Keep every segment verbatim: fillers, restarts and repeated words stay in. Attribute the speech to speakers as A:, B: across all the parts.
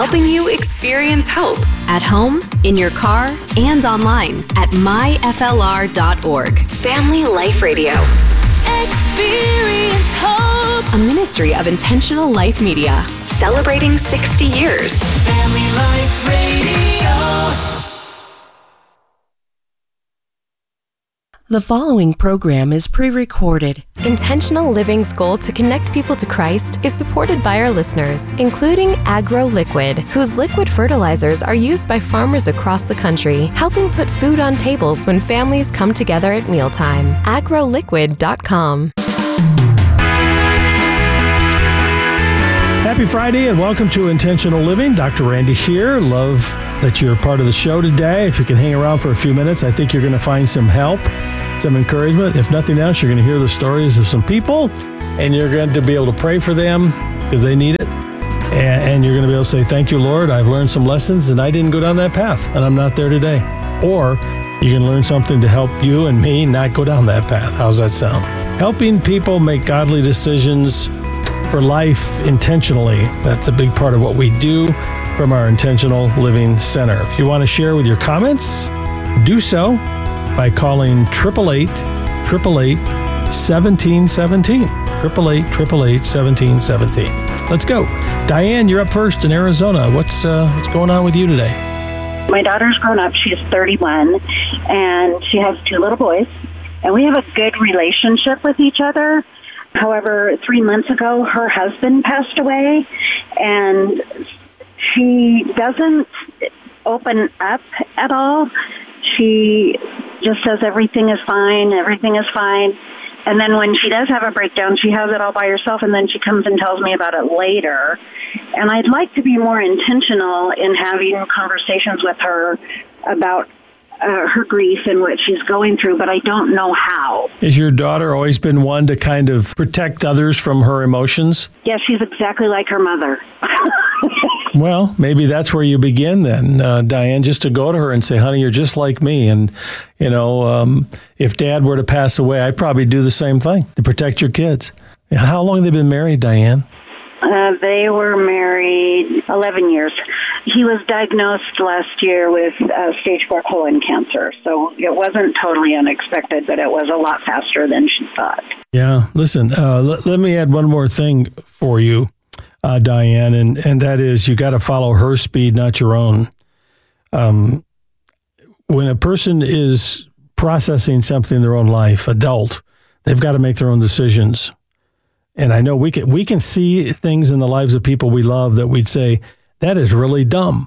A: helping you experience hope at home, in your car, and online at my f l r dot org. Family Life Radio. Experience hope. A ministry of Intentional Life Media. Celebrating sixty years. Family Life Radio.
B: The following program is pre-recorded.
C: Intentional Living's goal to connect people to Christ is supported by our listeners, including Agro Liquid, whose liquid fertilizers are used by farmers across the country, helping put food on tables when families come together at mealtime. agro liquid dot com.
D: Happy Friday and welcome to Intentional Living. Doctor Randy here. Love that you're a part of the show today. If you can hang around for a few minutes, I think you're going to find some help, some encouragement. If nothing else, you're going to hear the stories of some people and you're going to be able to pray for them because they need it. And, and you're going to be able to say, thank you, Lord. I've learned some lessons and I didn't go down that path and I'm not there today. Or you can learn something to help you and me not go down that path. How's that sound? Helping people make godly decisions for life intentionally. That's a big part of what we do from our Intentional Living Center. If you want to share with your comments, do so by calling eight eight eight, eight eight eight, one seven one seven, eight eight eight, eight eight eight, one seven one seven. Let's go. Diane, you're up first in Arizona. What's uh, what's going on with you today?
E: My daughter's grown up. She's thirty-one, and she has two little boys, and we have a good relationship with each other. However, three months ago, her husband passed away, and she doesn't open up at all. She just says everything is fine, everything is fine. And then when she does have a breakdown, she has it all by herself, and then she comes and tells me about it later. And I'd like to be more intentional in having conversations with her about Uh, her grief and what she's going through, but I don't know how.
D: Has your daughter always been one to kind of protect others from her emotions?
E: Yeah, she's exactly like her mother.
D: Well, maybe that's where you begin then, uh, Diane, just to go to her and say, honey, you're just like me. And, you know, um, if Dad were to pass away, I'd probably do the same thing to protect your kids. How long have they been married, Diane?
E: Uh, they were married eleven years. He was diagnosed last year with uh, stage four colon cancer, so it wasn't totally unexpected, but it was a lot faster than she thought.
D: Yeah, listen, uh, let, let me add one more thing for you, uh, Diane, and, and that is you got to follow her speed, not your own. Um, when a person is processing something in their own life, adult, they've got to make their own decisions. And I know we can we can see things in the lives of people we love that we'd say, that is really dumb.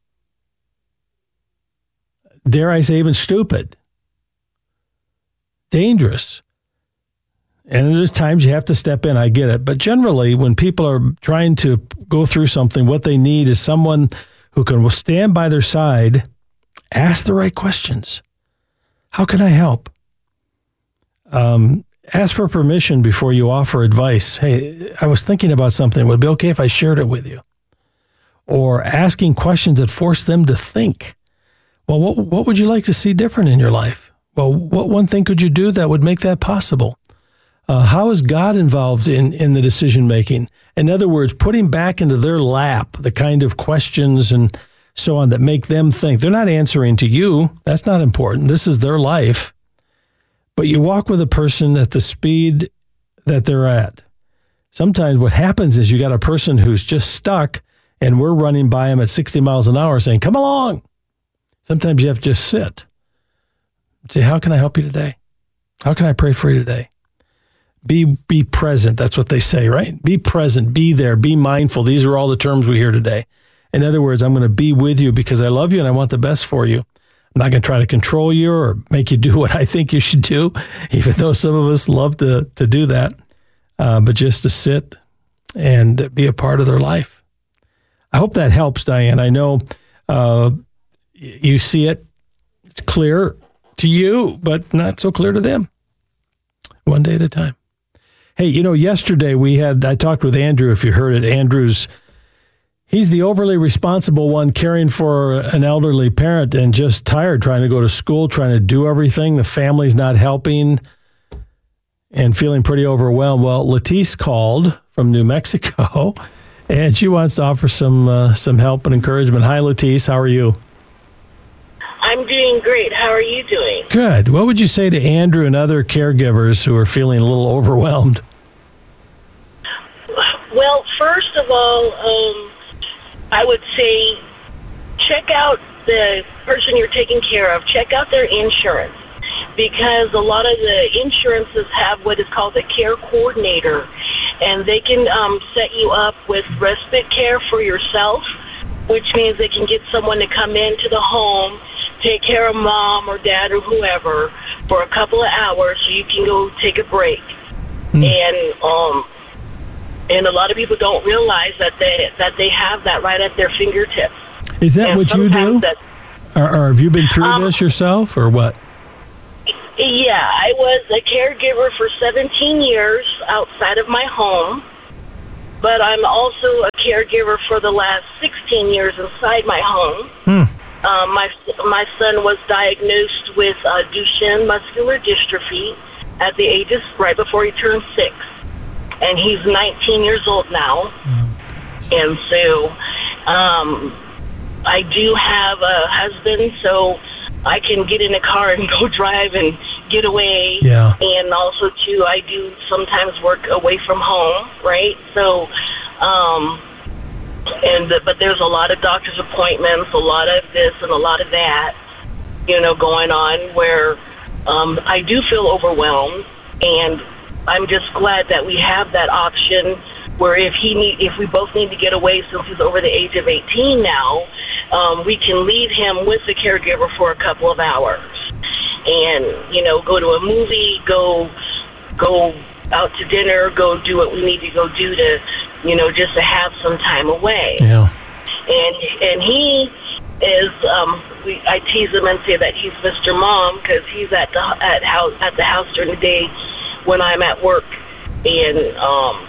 D: Dare I say even stupid. Dangerous. And there's times you have to step in, I get it. But generally, when people are trying to go through something, what they need is someone who can stand by their side, ask the right questions. How can I help? Um. Ask for permission before you offer advice. Hey, I was thinking about something. Would it be okay if I shared it with you? Or asking questions that force them to think. Well, what what would you like to see different in your life? Well, what one thing could you do that would make that possible? Uh, how is God involved in, in the decision making? In other words, putting back into their lap the kind of questions and so on that make them think. They're not answering to you. That's not important. This is their life. But you walk with a person at the speed that they're at. Sometimes what happens is you got a person who's just stuck and we're running by them at sixty miles an hour saying, come along. Sometimes you have to just sit and say, how can I help you today? How can I pray for you today? Be be present. That's what they say, right? Be present, be there, be mindful. These are all the terms we hear today. In other words, I'm going to be with you because I love you and I want the best for you. I'm not going to try to control you or make you do what I think you should do, even though some of us love to, to do that, uh, but just to sit and be a part of their life. I hope that helps, Diane. I know uh, you see it. It's clear to you, but not so clear to them. One day at a time. Hey, you know, yesterday we had, I talked with Andrew, if you heard it. Andrew's He's the overly responsible one caring for an elderly parent and just tired trying to go to school, trying to do everything. The family's not helping and feeling pretty overwhelmed. Well, Latice called from New Mexico And she wants to offer some uh, some help and encouragement. Hi, Latice. How are you?
F: I'm doing great. How are you doing?
D: Good. What would you say to Andrew and other caregivers who are feeling a little overwhelmed?
F: Well, first of all, um, I would say check out the person you're taking care of. Check out their insurance, because a lot of the insurances have what is called a care coordinator, and they can um, set you up with respite care for yourself, which means they can get someone to come into the home, take care of mom or dad or whoever for a couple of hours so you can go take a break. Mm. And um, and a lot of people don't realize that they that they have that right at their fingertips.
D: Is that and what you do? That, or, or have you been through um, this yourself, or what?
F: Yeah, I was a caregiver for seventeen years outside of my home, but I'm also a caregiver for the last sixteen years inside my home. Hmm. Um, my my son was diagnosed with uh, Duchenne muscular dystrophy at the age of right before he turned six, and he's nineteen years old now. Hmm. And so, um, I do have a husband, so I can get in a car and go drive and get away.
D: Yeah.
F: And also, too, I do sometimes work away from home, right? So, um, and but there's a lot of doctor's appointments, a lot of this and a lot of that, you know, going on where um, I do feel overwhelmed, and I'm just glad that we have that option where if he need, if we both need to get away since he's over the age of eighteen now, um, we can leave him with the caregiver for a couple of hours, and you know, go to a movie, go go out to dinner, go do what we need to go do to, you know, just to have some time away.
D: Yeah.
F: And and he is, um, we, I tease him and say that he's Mister Mom because he's at the at house at the house during the day when I'm at work, and um.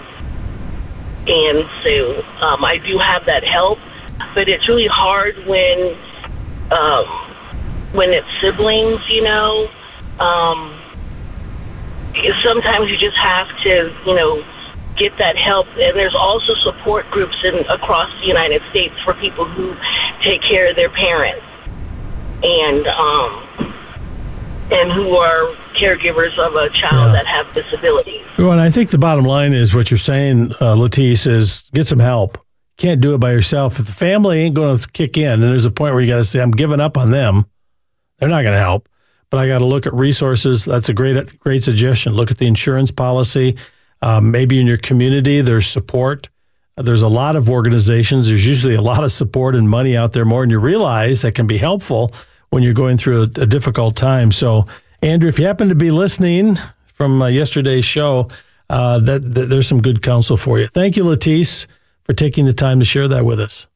F: And so um, I do have that help, but it's really hard when um, when it's siblings, you know. Um, sometimes you just have to, you know, get that help. And there's also support groups in across the United States for people who take care of their parents and um, and who are caregivers of a child yeah. that have disabilities.
D: Well, and I think the bottom line is what you're saying, uh, Latice, is get some help. Can't do it by yourself. If the family ain't going to kick in, and there's a point where you got to say, I'm giving up on them, they're not going to help. But I got to look at resources. That's a great, great suggestion. Look at the insurance policy. Um, maybe in your community, there's support. There's a lot of organizations. There's usually a lot of support and money out there, more than you realize, that can be helpful when you're going through a, a difficult time. So, Andrew, if you happen to be listening from uh, yesterday's show, uh, that, that there's some good counsel for you. Thank you, Latice, for taking the time to share that with us.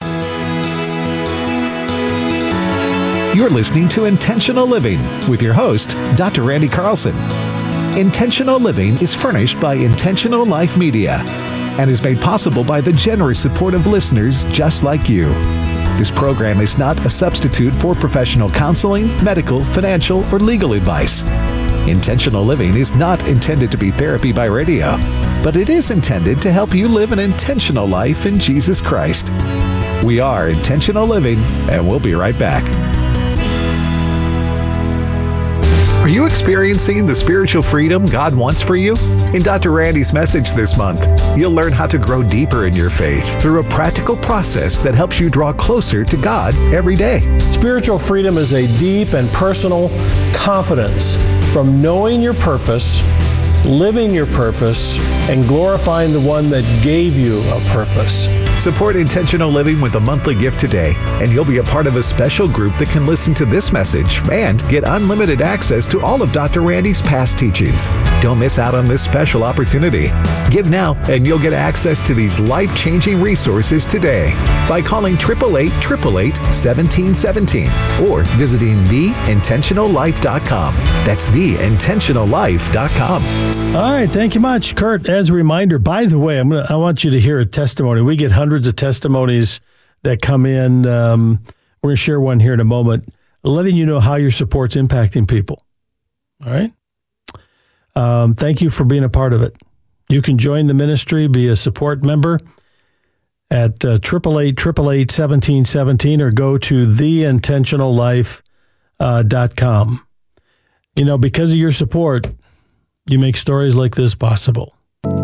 G: You're listening to Intentional Living with your host, Doctor Randy Carlson. Intentional Living is furnished by Intentional Life Media and is made possible by the generous support of listeners just like you. This program is not a substitute for professional counseling, medical, financial, or legal advice. Intentional Living is not intended to be therapy by radio, but it is intended to help you live an intentional life in Jesus Christ. We are Intentional Living, and we'll be right back. Are you experiencing the spiritual freedom God wants for you? In Doctor Randy's message this month, you'll learn how to grow deeper in your faith through a practical process that helps you draw closer to God every day.
D: Spiritual freedom is a deep and personal confidence from knowing your purpose, living your purpose, and glorifying the one that gave you a purpose.
G: Support Intentional Living with a monthly gift today, and you'll be a part of a special group that can listen to this message and get unlimited access to all of Doctor Randy's past teachings. Don't miss out on this special opportunity. Give now, and you'll get access to these life-changing resources today by calling eight eight eight, eight eight eight, one seven one seven or visiting the intentional life dot com. That's the intentional life dot com.
D: All right, thank you much, Kurt. As a reminder, by the way, I'm gonna, I want you to hear a testimony. We get hundreds of testimonies that come in. Um, we're going to share one here in a moment, letting you know how your support's impacting people. All right? Um, thank you for being a part of it. You can join the ministry, be a support member. at uh, eight eight eight, eight eight eight, one seven one seven or go to the intentional life dot com. You know, because of your support, you make stories like this possible.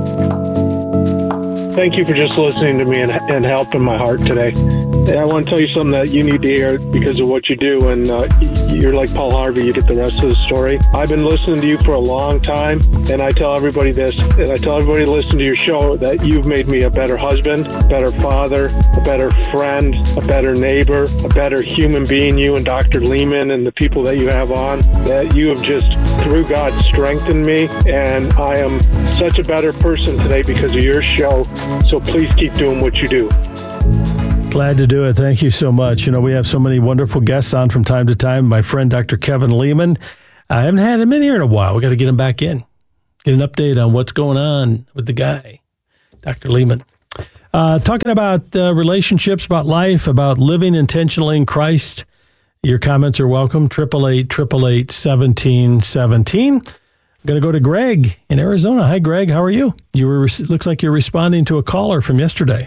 H: Thank you for just listening to me and, and helping my heart today. I want to tell you something that you need to hear because of what you do, and uh, you're like Paul Harvey. You get the rest of the story. I've been listening to you for a long time, and I tell everybody this, and I tell everybody to listen to your show, that you've made me a better husband, a better father, a better friend, a better neighbor, a better human being, you and Doctor Lehman and the people that you have on, that you have just, through God, strengthened me, and I am such a better person today because of your show. So please keep doing what you do.
D: Glad to do it. Thank you so much. You know, we have so many wonderful guests on from time to time. My friend, Doctor Kevin Lehman. I haven't had him in here in a while. We got to get him back in. Get an update on what's going on with the guy, Doctor Lehman. Uh, talking about uh, relationships, about life, about living intentionally in Christ. Your comments are welcome. eight eight eight, eight eight eight, one seven one seven. I'm going to go to Greg in Arizona. Hi, Greg. How are you? You were. Looks like you're responding to a caller from yesterday.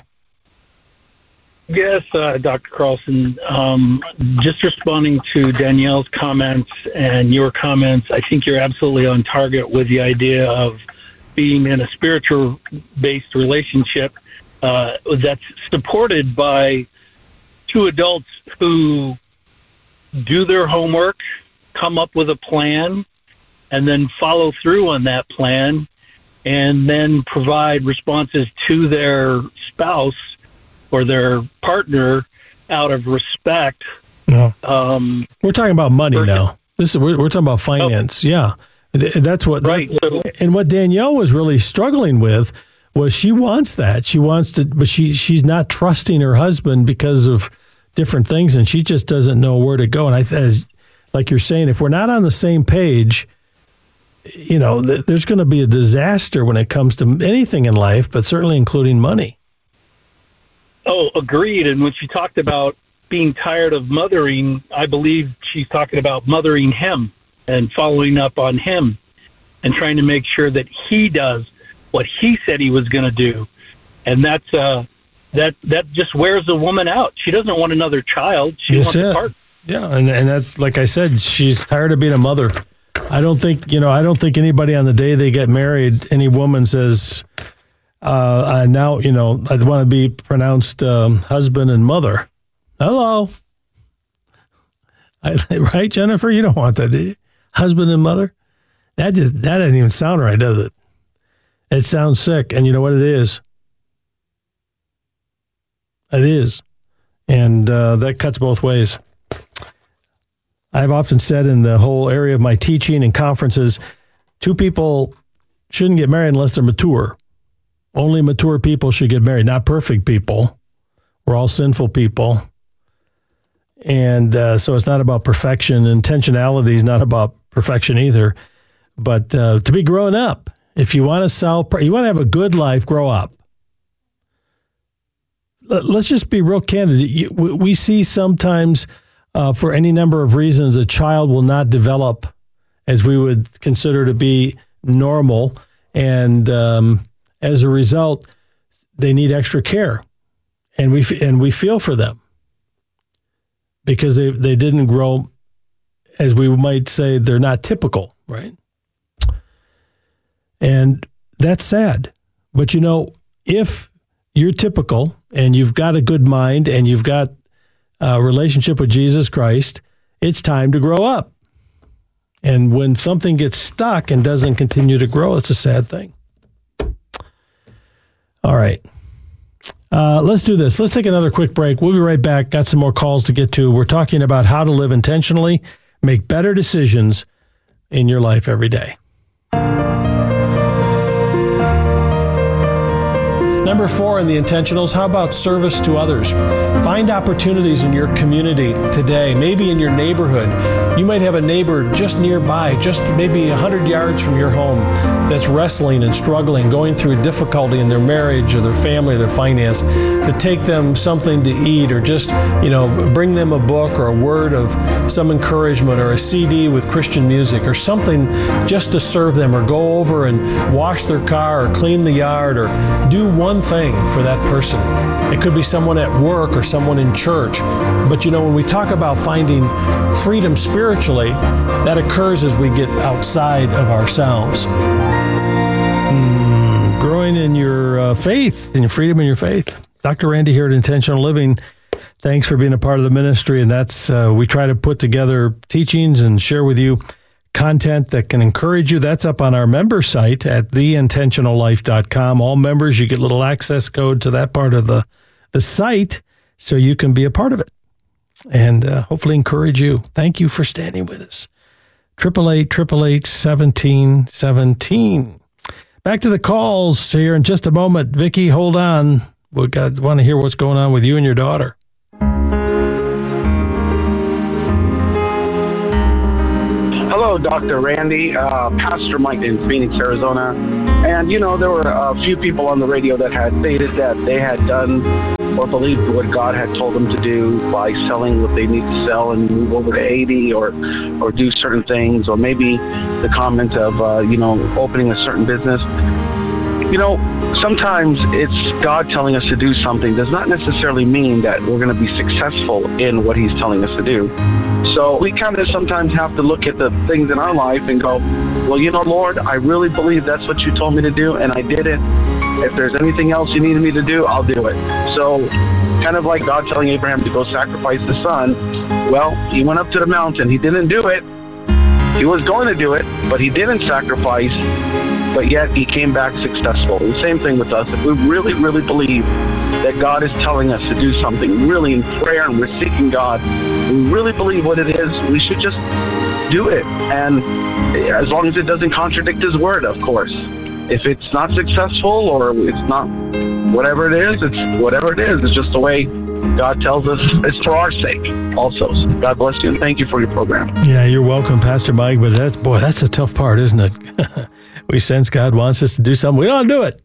I: Yes, uh, Doctor Carlson, um, just responding to Danielle's comments and your comments, I think you're absolutely on target with the idea of being in a spiritual-based relationship uh, that's supported by two adults who do their homework, come up with a plan, and then follow through on that plan, and then provide responses to their spouse or their partner out of respect.
D: Yeah.
I: Um,
D: we're talking about money versus, now. This is we're, we're talking about finance. Oh, yeah, that's what.
I: Right.
D: That, and what Danielle was really struggling with was she wants that. She wants to, but she she's not trusting her husband because of different things, and she just doesn't know where to go. And I, as like you're saying, if we're not on the same page, you know, th- there's going to be a disaster when it comes to anything in life, but certainly including money.
I: Oh, agreed. And when she talked about being tired of mothering, I believe she's talking about mothering him and following up on him and trying to make sure that he does what he said he was going to do. And that's uh, that that just wears a woman out. She doesn't want another child. She
D: yes,
I: wants
D: yeah.
I: a partner.
D: Yeah, and and that, like I said, she's tired of being a mother. I don't think you know. I don't think anybody on the day they get married, any woman says, Uh, I now, you know, I want to be pronounced um, husband and mother. Hello. I, right, Jennifer? You don't want that, do you? Husband and mother? That just that doesn't even sound right, does it? It sounds sick. And you know what it is? It is. And uh, that cuts both ways. I've often said in the whole area of my teaching and conferences, two people shouldn't get married unless they're mature. Only mature people should get married, not perfect people. We're all sinful people. And uh, so it's not about perfection. Intentionality is not about perfection either. But uh, to be growing up, if you want to sell, you want to have a good life, grow up. Let's just be real candid. We see sometimes, uh, for any number of reasons, a child will not develop as we would consider to be normal. And um, as a result, they need extra care. And we and we feel for them because they, they didn't grow, as we might say, they're not typical, right? And that's sad. But, you know, if you're typical and you've got a good mind and you've got a relationship with Jesus Christ, it's time to grow up. And when something gets stuck and doesn't continue to grow, it's a sad thing. All right. Uh, let's do this. Let's take another quick break. We'll be right back. Got some more calls to get to. We're talking about how to live intentionally, make better decisions in your life every day. Number four in the intentionals, how about service to others? Find opportunities in your community today, maybe in your neighborhood. You might have a neighbor just nearby, just maybe one hundred yards from your home, that's wrestling and struggling, going through difficulty in their marriage or their family or their finance. to take them something to eat, or just, you know, bring them a book or a word of some encouragement, or a C D with Christian music or something, just to serve them, or go over and wash their car or clean the yard, or do one thing for that person. It could be someone at work or someone in church. But you know, when we talk about finding freedom spiritually, that occurs as we get outside of ourselves. Mm, growing in your uh, faith, in your freedom in your faith. Doctor Randy here at Intentional Living. Thanks for being a part of the ministry. And that's, uh, we try to put together teachings and share with you content that can encourage you. That's up on our member site at the intentional life dot com. All members, you get a little access code to that part of the, the site so you can be a part of it and uh, hopefully encourage you. Thank you for standing with us. eight eight eight, eight eight eight, seventeen seventeen. Back to the calls here in just a moment. Vicki, hold on. We got want to hear what's going on with you and your daughter.
J: Hello, Doctor Randy, uh, Pastor Mike in Phoenix, Arizona. And, you know, there were a few people on the radio that had stated that they had done or believed what God had told them to do by selling what they need to sell and move over to eighty, or or do certain things, or maybe the comment of, uh, you know, opening a certain business. You know, sometimes it's God telling us to do something does not necessarily mean that we're going to be successful in what he's telling us to do. So we kind of sometimes have to look at the things in our life and go, well, you know, Lord, I really believe that's what you told me to do, and I did it. If there's anything else you needed me to do, I'll do it. So kind of like God telling Abraham to go sacrifice the son. Well, he went up to the mountain. He didn't do it. He was going to do it, but he didn't sacrifice. But yet he came back successful. The same thing with us. If we really, really believe that God is telling us to do something really in prayer and we're seeking God, we really believe what it is, we should just do it. And as long as it doesn't contradict his word, of course. If it's not successful or it's not whatever it is, it's whatever it is. It's just the way God tells us. It's for our sake also. So God bless you, and thank you for your program.
D: Yeah, you're welcome, Pastor Mike. But that's, boy, that's the tough part, isn't it? We sense God wants us to do something. We ought to do it.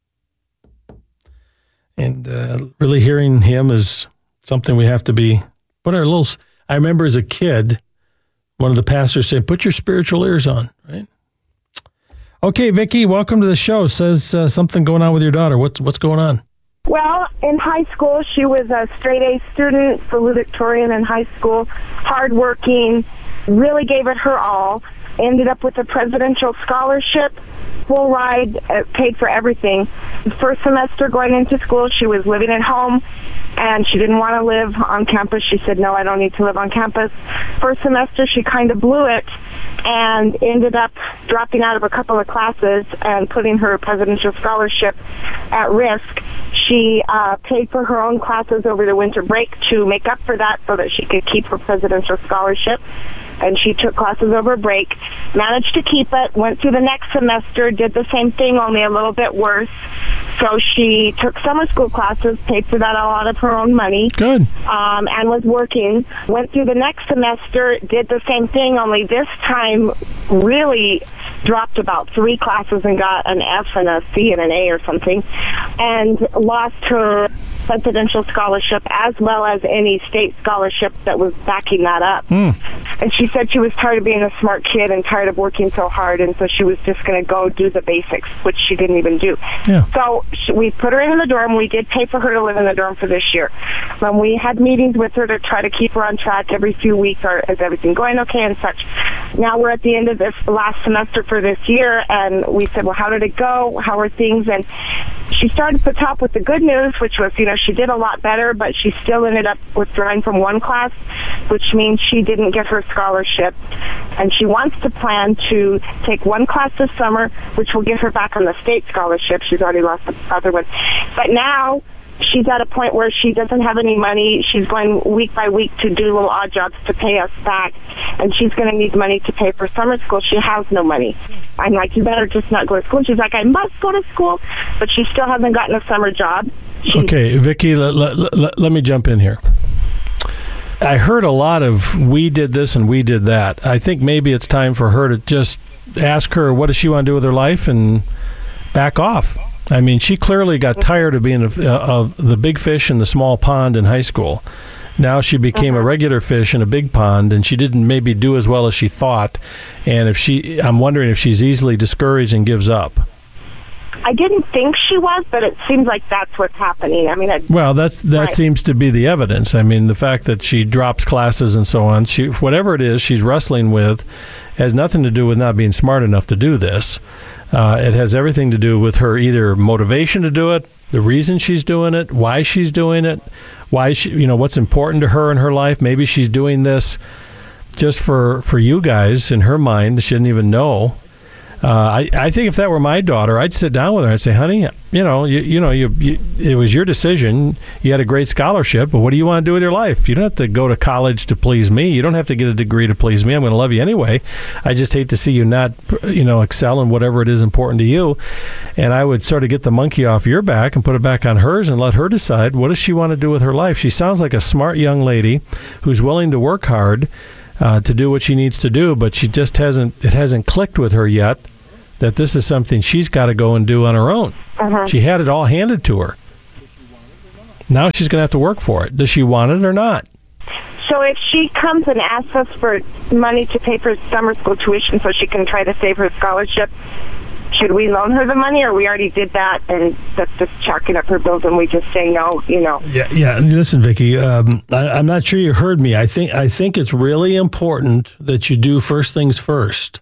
D: And uh, really hearing him is something we have to be, put our little, I remember as a kid, one of the pastors said, put your spiritual ears on, right? Okay, Vicki, welcome to the show. Says uh, something going on with your daughter. What's what's going on?
K: Well, in high school, she was a straight-A student, valedictorian in high school, hardworking, really gave it her all, ended up with a presidential scholarship, full ride, uh, paid for everything. The first semester going into school, she was living at home, and she didn't want to live on campus. She said, no, I don't need to live on campus. First semester, she kind of blew it and ended up dropping out of a couple of classes and putting her presidential scholarship at risk. She uh, paid for her own classes over the winter break to make up for that so that she could keep her presidential scholarship. And she took classes over break, managed to keep it, went through the next semester, did the same thing, only a little bit worse. So she took summer school classes, paid for that all out of her own money.
D: Good.
K: Um, and was working. Went through the next semester, did the same thing, only this time really dropped about three classes and got an F and a C and an A or something, and lost her presidential scholarship as well as any state scholarship that was backing that up. Mm. And she said she was tired of being a smart kid and tired of working so hard, and so she was just going to go do the basics, which she didn't even do. Yeah. So she, we put her in the dorm. We did pay for her to live in the dorm for this year. When we had meetings with her to try to keep her on track every few weeks, or is everything going okay and such. Now we're at the end of this last semester for this year, and we said, well, how did it go? How are things? And she started the top with the good news, which was, you know, she did a lot better, but she still ended up withdrawing from one class, which means she didn't get her scholarship. And she wants to plan to take one class this summer, which will get her back on the state scholarship. She's already lost the other one. But now she's at a point where she doesn't have any money. She's going week by week to do little odd jobs to pay us back, and she's going to need money to pay for summer school. She has no money. I'm like, you better just not go to school. She's like, I must go to school, but she still hasn't gotten a summer job. She's-
D: okay, Vicki, let, let, let, let me jump in here. I heard a lot of we did this and we did that. I think maybe it's time for her to just ask her what does she want to do with her life and back off. I mean, she clearly got tired of being a, uh, of the big fish in the small pond in high school. Now she became uh-huh. a regular fish in a big pond, and she didn't maybe do as well as she thought. And if she, I'm wondering if she's easily discouraged and gives up.
K: I didn't think she was, but it seems like that's what's happening. I mean, I,
D: well, that's that
K: right.
D: seems to be the evidence. I mean, the fact that she drops classes and so on, she whatever it is she's wrestling with, has nothing to do with not being smart enough to do this. Uh, it has everything to do with her either motivation to do it, the reason she's doing it, why she's doing it, why she, you know, what's important to her in her life. Maybe she's doing this just for for you guys in her mind. She didn't even know. Uh, I, I think if that were my daughter, I'd sit down with her and say, honey, you know, you, you know, you, you, it was your decision. You had a great scholarship, but what do you want to do with your life? You don't have to go to college to please me. You don't have to get a degree to please me. I'm going to love you anyway. I just hate to see you not, you know, excel in whatever it is important to you. And I would sort of get the monkey off your back and put it back on hers and let her decide what does she want to do with her life. She sounds like a smart young lady who's willing to work hard Uh, to do what she needs to do, but she just hasn't, it hasn't clicked with her yet that this is something she's got to go and do on her own. Uh-huh. She had it all handed to her. Now she's going to have to work for it. Does she want it or not?
K: So if she comes and asks us for money to pay for summer school tuition so she can try to save her scholarship, should we loan her the money, or we already did that and that's just chalking up her bills and we just say no, you know?
D: Yeah, yeah. Listen, Vicki, um, I, I'm not sure you heard me. I think I think it's really important that you do first things first.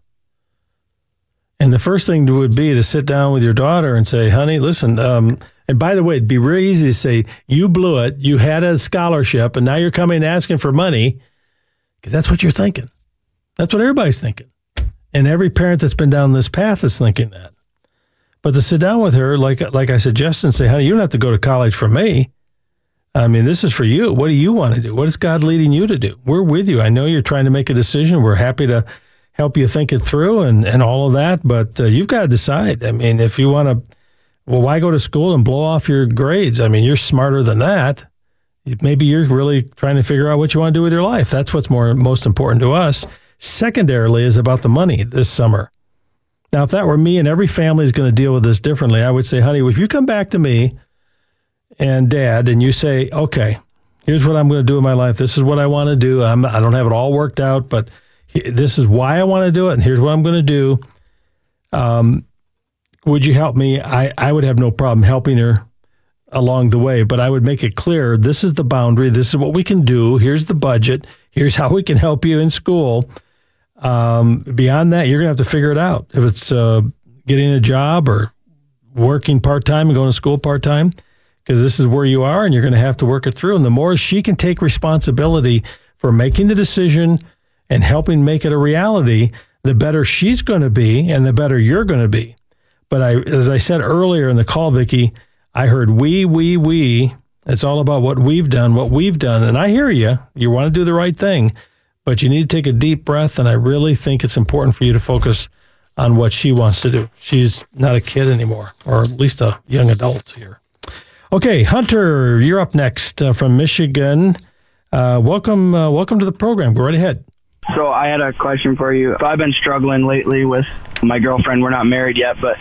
D: And the first thing would be to sit down with your daughter and say, honey, listen, um, and by the way, it'd be really easy to say, you blew it, you had a scholarship, and now you're coming asking for money, because that's what you're thinking. That's what everybody's thinking. And every parent that's been down this path is thinking that. But to sit down with her, like like I suggested, and say, honey, you don't have to go to college for me. I mean, this is for you. What do you want to do? What is God leading you to do? We're with you. I know you're trying to make a decision. We're happy to help you think it through and, and all of that. But uh, you've got to decide. I mean, if you want to, well, why go to school and blow off your grades? I mean, you're smarter than that. Maybe you're really trying to figure out what you want to do with your life. That's what's more most important to us. Secondarily is about the money this summer. Now, if that were me, and every family is going to deal with this differently, I would say, honey, if you come back to me and dad and you say, okay, here's what I'm going to do in my life. This is what I want to do. I'm, I don't have it all worked out, but this is why I want to do it, and here's what I'm going to do. Um, would you help me? I, I would have no problem helping her along the way, but I would make it clear, this is the boundary. This is what we can do. Here's the budget. Here's how we can help you in school. Um, beyond that, you're going to have to figure it out. If it's uh, getting a job or working part-time and going to school part-time, because this is where you are and you're going to have to work it through. And the more she can take responsibility for making the decision and helping make it a reality, the better she's going to be and the better you're going to be. But I, as I said earlier in the call, Vicki, I heard we, we, we. It's all about what we've done, what we've done. And I hear you. You want to do the right thing. But you need to take a deep breath, and I really think it's important for you to focus on what she wants to do. She's not a kid anymore, or at least a young adult here. Okay, Hunter, you're up next uh, from Michigan. Uh, welcome uh, welcome to the program. Go right ahead.
L: So I had a question for you. I've been struggling lately with my girlfriend. We're not married yet, but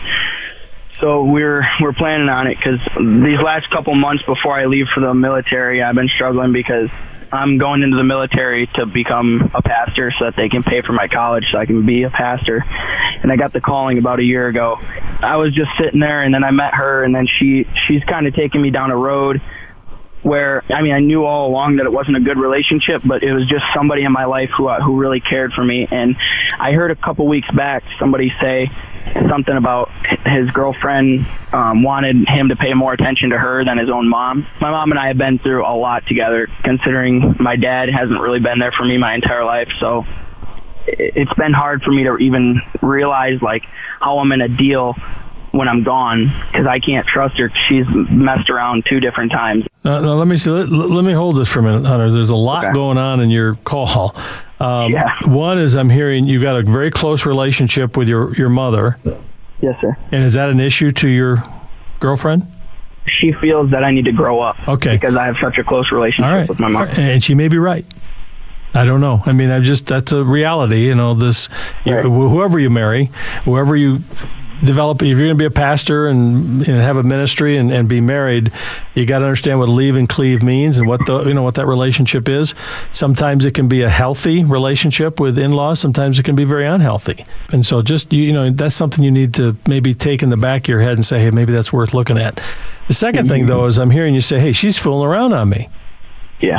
L: so we're we're planning on it because these last couple months before I leave for the military, I've been struggling because I'm going into the military to become a pastor so that they can pay for my college so I can be a pastor. And I got the calling about a year ago. I was just sitting there, and then I met her, and then she she's kind of taking me down a road where, I mean, I knew all along that it wasn't a good relationship, but it was just somebody in my life who uh, who really cared for me. And I heard a couple weeks back somebody say something about his girlfriend um, wanted him to pay more attention to her than his own mom. My mom and I have been through a lot together, considering my dad hasn't really been there for me my entire life. So it's been hard for me to even realize like how I'm in a deal when I'm gone, because I can't trust her. She's messed around two different times.
D: Uh, no, let me see. Let, let me hold this for a minute, Hunter. There's a lot okay. going on in your call. Um, yeah. One is I'm hearing you've got a very close relationship with your, your mother.
L: Yes, sir.
D: And is that an issue to your girlfriend?
L: She feels that I need to grow up.
D: Okay.
L: Because I have such a close relationship
D: right.
L: with my mom.
D: And she may be right. I don't know. I mean, I just, that's a reality, you know, this, right. you, whoever you marry, whoever you develop, if you're going to be a pastor and, you know, have a ministry and, and be married, you got to understand what leave and cleave means and what the, you know, what that relationship is. Sometimes it can be a healthy relationship with in-laws. Sometimes it can be very unhealthy. And so just, you know, that's something you need to maybe take in the back of your head and say, hey, maybe that's worth looking at. The second thing, though, is I'm hearing you say, hey, she's fooling around on me.
L: Yeah.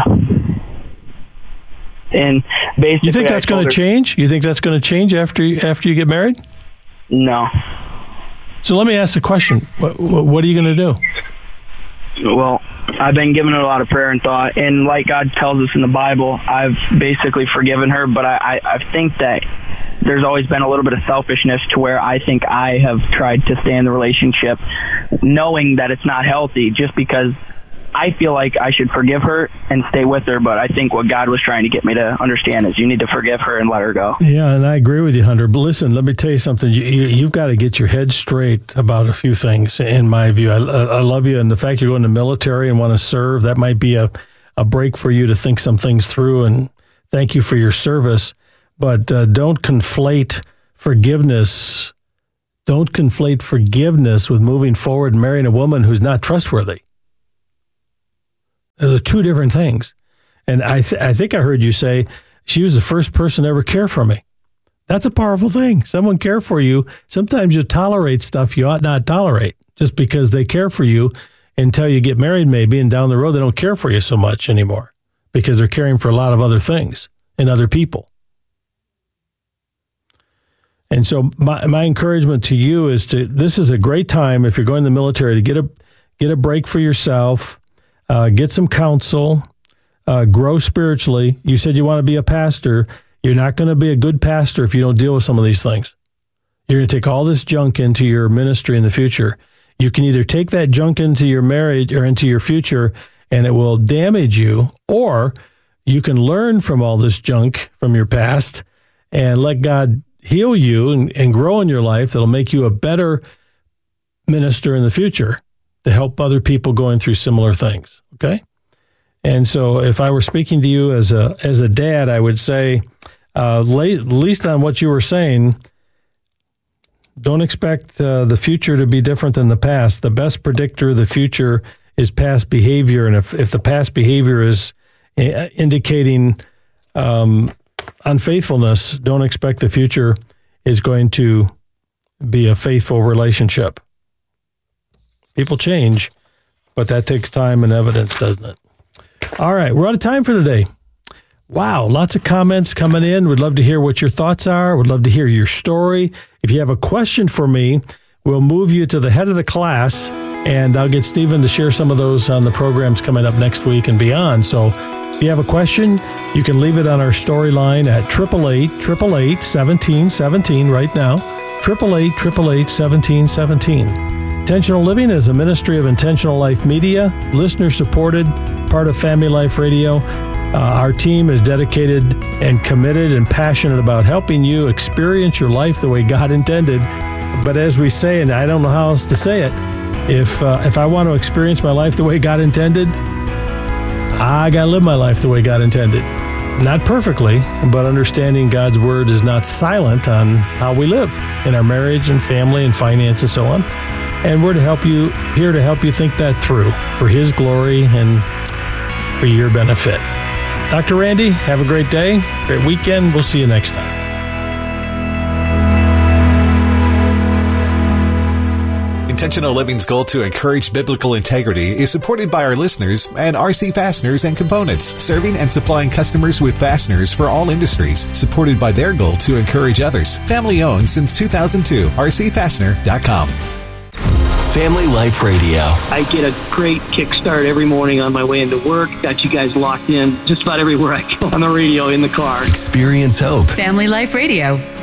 L: And basically,
D: you think that's going to change? You think that's going to change after you, after you get married?
L: No.
D: So let me ask a question. What, what are you going to do?
L: Well, I've been giving it a lot of prayer and thought, and like God tells us in the Bible, I've basically forgiven her, but I, I, I think that there's always been a little bit of selfishness to where I think I have tried to stay in the relationship knowing that it's not healthy just because I feel like I should forgive her and stay with her, but I think what God was trying to get me to understand is you need to forgive her and let her go.
D: Yeah, and I agree with you, Hunter. But listen, let me tell you something. You, you, you've got to get your head straight about a few things, in my view. I, I love you, and the fact you're going to the military and want to serve, that might be a, a break for you to think some things through, and thank you for your service. But uh, don't conflate forgiveness. Don't conflate forgiveness with moving forward and marrying a woman who's not trustworthy. Those are two different things. And I th- I think I heard you say she was the first person to ever care for me. That's a powerful thing. Someone care for you. Sometimes you tolerate stuff you ought not tolerate just because they care for you until you get married maybe, and down the road they don't care for you so much anymore because they're caring for a lot of other things and other people. And so my, my encouragement to you is to, this is a great time if you're going to the military to get a get a break for yourself. Uh, get some counsel, uh, grow spiritually. You said you want to be a pastor. You're not going to be a good pastor if you don't deal with some of these things. You're going to take all this junk into your ministry in the future. You can either take that junk into your marriage or into your future, and it will damage you, or you can learn from all this junk from your past and let God heal you and, and grow in your life. That'll make you a better minister in the future to help other people going through similar things, okay? And so if I were speaking to you as a as a dad, I would say, uh, late, at least on what you were saying, don't expect uh, the future to be different than the past. The best predictor of the future is past behavior, and if, if the past behavior is uh, indicating um, unfaithfulness, don't expect the future is going to be a faithful relationship. People change, but that takes time and evidence, doesn't it? All right, we're out of time for today. Wow, lots of comments coming in. We'd love to hear what your thoughts are. We'd love to hear your story. If you have a question for me, we'll move you to the head of the class, and I'll get Stephen to share some of those on the programs coming up next week and beyond. So if you have a question, you can leave it on our storyline at eight eight eight, eight eight eight, one seven one seven right now, eight eight eight, eight eight eight, one seven one seven. Intentional Living is a ministry of Intentional Life Media, listener-supported, part of Family Life Radio. Uh, our team is dedicated and committed and passionate about helping you experience your life the way God intended. But as we say, and I don't know how else to say it, if uh, if I want to experience my life the way God intended, I got to live my life the way God intended. Not perfectly, but understanding God's word is not silent on how we live in our marriage and family and finance and so on. And we're to help you, here to help you think that through for His glory and for your benefit. Doctor Randy, have a great day, great weekend. We'll see you next time.
G: Intentional Living's goal to encourage biblical integrity is supported by our listeners and R C Fasteners and Components, serving and supplying customers with fasteners for all industries, supported by their goal to encourage others. Family owned since two thousand two, R C fastener dot com.
M: Family Life Radio.
N: I get a great kickstart every morning on my way into work. Got you guys locked in just about everywhere I go on the radio, in the car.
M: Experience hope.
O: Family Life Radio.